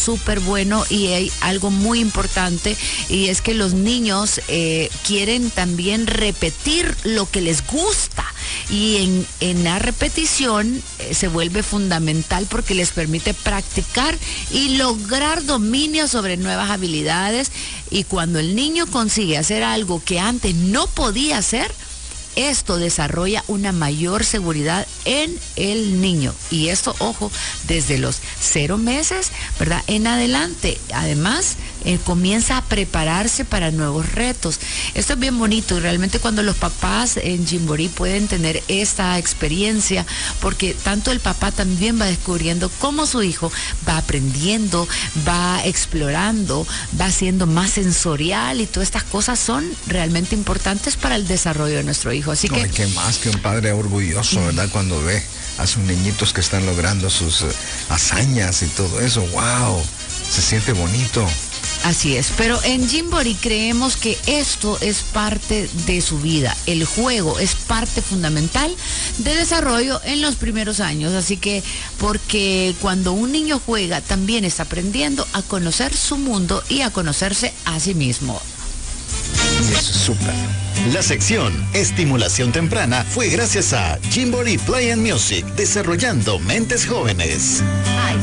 súper bueno, y hay algo muy importante, y es que los niños quieren también repetir lo que les gusta, y en la repetición se vuelve fundamental porque les permite practicar y lograr dominio sobre nuevas habilidades. Y cuando el niño consigue hacer algo que antes no podía hacer, esto desarrolla una mayor seguridad en el niño. Y esto, ojo, desde los 0 meses, ¿verdad?, en adelante. Además, comienza a prepararse para nuevos retos. Esto es bien bonito, y realmente cuando los papás en Gymboree pueden tener esta experiencia, porque tanto el papá también va descubriendo cómo su hijo va aprendiendo, va explorando, va siendo más sensorial, y todas estas cosas son realmente importantes para el desarrollo de nuestro hijo. Así que... ¿Qué más que un padre orgulloso, verdad? Cuando ve a sus niñitos que están logrando sus hazañas y todo eso. ¡Wow! Se siente bonito. Así es, pero en Gymboree creemos que esto es parte de su vida. El juego es parte fundamental de desarrollo en los primeros años, así que, porque cuando un niño juega también está aprendiendo a conocer su mundo y a conocerse a sí mismo. Y eso es súper. La sección Estimulación Temprana fue gracias a Gymboree Play and Music, desarrollando mentes jóvenes.